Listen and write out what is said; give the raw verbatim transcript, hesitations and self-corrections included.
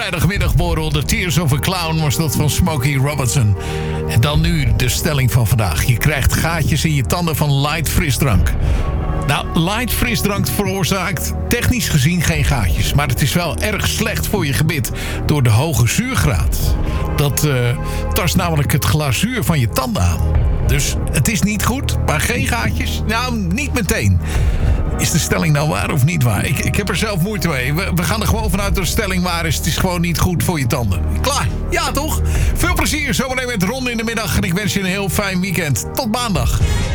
vrijdagmiddagborrel. The Tears of a Clown was dat van Smokey Robinson. En dan nu de stelling van vandaag. Je krijgt gaatjes in je tanden van light frisdrank. Nou, light frisdrank veroorzaakt technisch gezien geen gaatjes. Maar het is wel erg slecht voor je gebit door de hoge zuurgraad. Dat uh, tast namelijk het glazuur van je tanden aan. Dus het is niet goed, maar geen gaatjes? Nou, niet meteen. Is de stelling nou waar of niet waar? Ik, ik heb er zelf moeite mee. We, we gaan er gewoon vanuit dat de stelling waar is. Het is gewoon niet goed voor je tanden. Klaar? Ja, toch? Veel plezier zometeen met Ron in de middag. En ik wens je een heel fijn weekend. Tot maandag.